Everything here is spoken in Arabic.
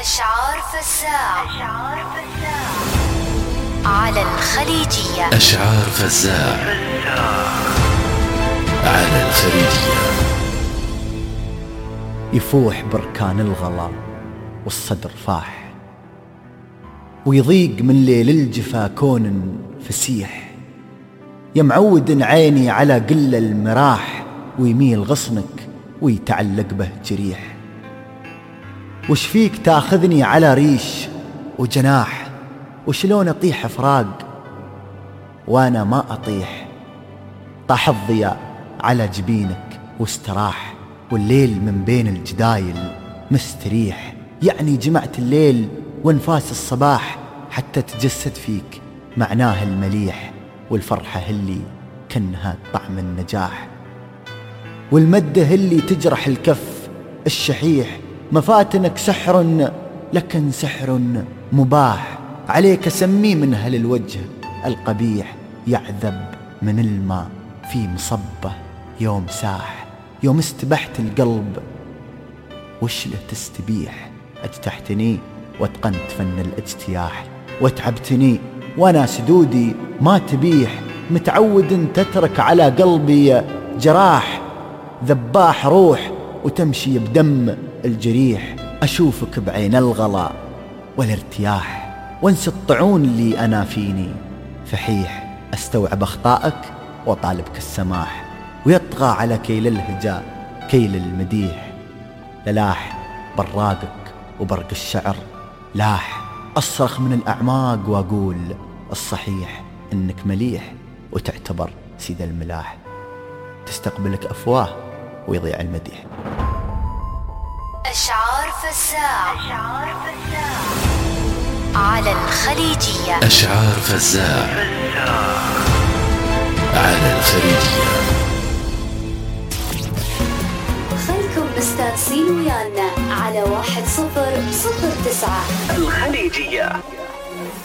أشعار فزاع على الخليجية. أشعار فزاع على الخليجية. يفوح بركان الغلا والصدر فاح، ويضيق من ليل الجفا كون فسيح. يا معود عيني على قل المراح، ويميل غصنك ويتعلق به جريح. وش فيك تاخذني على ريش وجناح، وشلون اطيح فراق وانا ما اطيح. طاح الضياء على جبينك واستراح، والليل من بين الجدايل مستريح. يعني جمعت الليل وانفاس الصباح، حتى تجسد فيك معناه المليح. والفرحة اللي كنها طعم النجاح، والمدة اللي تجرح الكف الشحيح. مفاتنك سحر لكن سحر مباح، عليك سمي منها للوجه القبيح. يعذب من الماء في مصبه يوم ساح، يوم استبحت القلب وش له تستبيح. اجتحتني واتقنت فن الاجتياح، واتعبتني وانا سدودي ما تبيح. متعود تترك على قلبي جراح، ذباح روح وتمشي بدم الجريح. أشوفك بعين الغلا والارتياح، وانسى الطعون اللي أنا فيني فحيح. أستوعب أخطائك وطالبك السماح، ويطغى على كيل الهجاء كيل المديح. للاح براقك وبرق الشعر لاح، أصرخ من الأعماق وأقول الصحيح. إنك مليح وتعتبر سيد الملاح، تستقبلك أفواه ويضيع المديح. أشعار فزاع على الخليجية. أشعار فزاع على الخليجية. خلكم مستانسين ويانا على 1009 الخليجية.